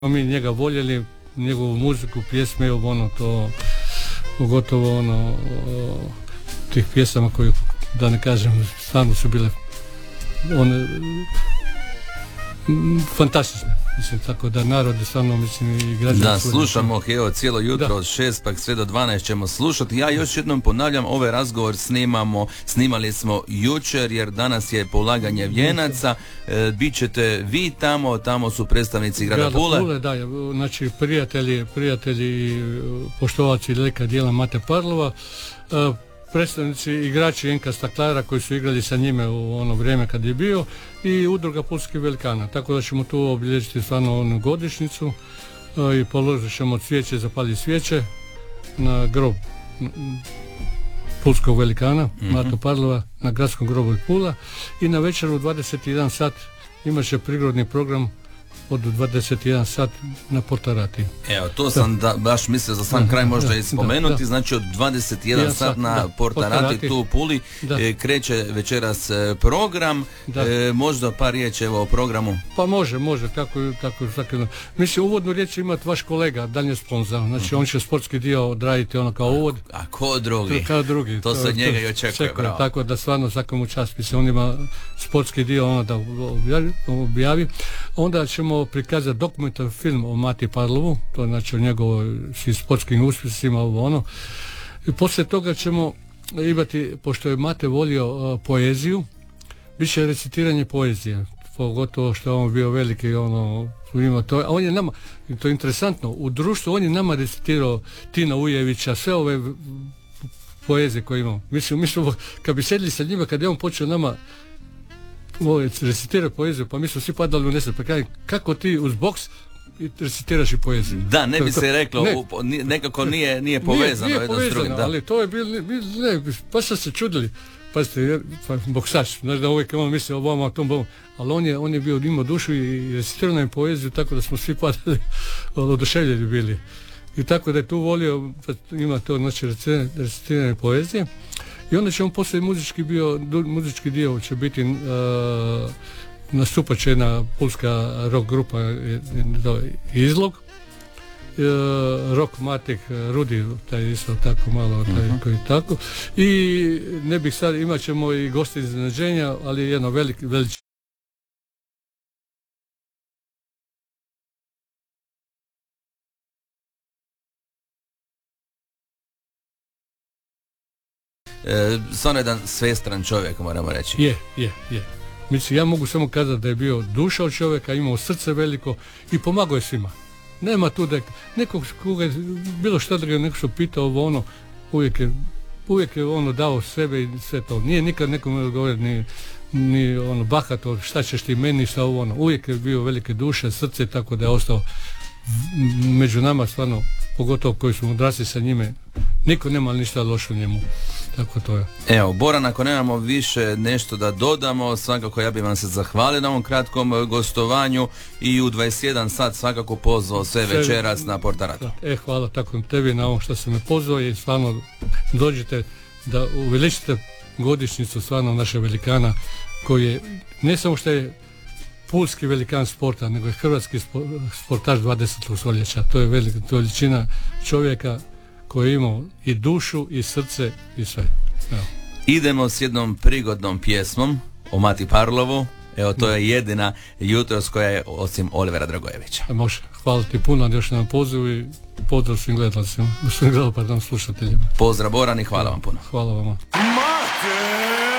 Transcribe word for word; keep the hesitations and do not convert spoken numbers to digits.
mi njega voljeli, njegovu muziku, pjesme, ono to, pogotovo ono, tih pjesama koje, da ne kažem, stvarno su bile one fantastične. Mislim, tako da narod je stvarno, mislim, i građani... Da, slušamo, evo, cijelo jutro da. Od šest pa sve do dvanaest ćemo slušati. Ja još jednom ponavljam, ovaj razgovor snimamo, snimali smo jučer, jer danas je polaganje vijenaca. E, bit ćete vi tamo, tamo su predstavnici grada, grada Pule. Pule, da, znači prijatelji, prijatelji poštovaci lika dijela Mate Parlova, e, predstavnici igrači Enka Staklara koji su igrali sa njime u ono vrijeme kad je bio i udruga Pulskih velikana, tako da ćemo tu obilježiti stvarno onu godišnjicu i položit ćemo cvijeće, zapali svijeće na grob Pulskog velikana, mm-hmm. Mato Parlova, na gradskom grobu Pula, i na večer u dvadeset jedan sat imat će prigodni program od dvadeset jedan sat na Portarati. Evo, to da. sam da, baš mislio za sam da, kraj možda da, i spomenuti, da, da. Znači od dvadeset jedan sat na da, Portarati, Portarati tu u Puli e, kreće večeras e, program, e, možda par riječi evo o programu. Pa može, može, tako, tako, tako. Mislim, uvodnu riječ će imati vaš kolega, Daniel Sponza, znači uh-huh. on će sportski dio odraditi ono kao uvod. A, a ko drugi? Kao drugi. To se od njega i očekuje, bravo. Tako da stvarno svakom čast, mislim, on ima sportski dio ono da objavi, objavi. Onda ćemo prikazati dokumentarni film o Mati Parlovu, to znači o njegovim sportskim uspjesima, ovo ono. I poslije toga ćemo imati, pošto je Mate volio uh, poeziju, bit će recitiranje poezije, pogotovo što je on bio veliki, ono, ima to, a on je nama, to je interesantno, u društvu on je nama recitirao Tina Ujevića, sve ove poezije koje imamo. Mislim, mislim, kad bi sedli sa njima, kad je on počeo nama recitirati poeziju, pa mi smo svi padali u nesret, pa kažem, kako ti uz boks recitiraš i poeziju? Da, ne bi to, se reklo, ne. u, nekako nije, nije povezano. Nije, nije jedno povezano, s drugim, da. Ali to je bilo, ne, pa ste se čudili. Pazite, pa, boksač, znaš da uvijek on misli o vama, o tom bomu, ali on je, on je bio, imao dušu i recitirao nam poeziju, tako da smo svi padali, oduševljeni bili. I tako da je tu volio, ima to, znači, recitiranje poezije. I onda će on poslije muzički, bio, muzički dio će biti, uh, nastupat će jedna pulska rock grupa Izlog, uh, rock Matek Rudi, taj isto tako malo, taj uh-huh. koji tako. I ne bih sad, imat ćemo i goste iznenađenja, ali jedno veliko velič. E, stvarno jedan svestran čovjek, moramo reći. Je, je, je. Mislim, ja mogu samo kazati da je bio duša od čovjeka, imao srce veliko i pomagao je svima. Nema tu da nekog koga je bilo šta da ga neko što pitao ovo ono, uvijek je, uvijek je ono dao sebe i sve to. Nije nikad nekom odgovorio ni, ni ono bahato, šta ćeš ti meni, šta ovo ono. Uvijek je bio velike duše, srce, tako da je ostao među nama stvarno, pogotovo koji smo odrasli sa njime, niko nema ništa loše u njemu. Tako to je. Evo, Boran, ako nemamo više nešto da dodamo, svakako ja bih vam se zahvalio na ovom kratkom gostovanju i u dvadeset jedan sat svakako pozvao sve večeras na Portaratu. E, hvala tako tebi na ovom što se me pozvao i stvarno dođite da uveličite godišnjicu stvarno naše velikana koji je, ne samo što je pulski velikan sporta, nego je hrvatski sportaš dvadesetog stoljeća. To je velika veličina čovjeka koji je imao i dušu i srce i sve. Evo. Idemo s jednom prigodnom pjesmom o Mati Parlovu. Evo, to je jedina jutros koja je osim Olivera Dragojevića. Može. Hvala ti puno još na pozivu i pozdrav svim gledalcima, svim gledalcima, pardon, slušateljima. Pozdrav Boran i hvala vam puno. Hvala vama.